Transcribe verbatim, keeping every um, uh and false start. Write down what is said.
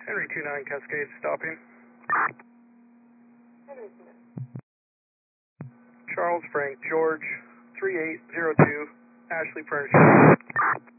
Henry two nine Cascade stopping. Charles Frank George three eight zero two Ashley Furniture.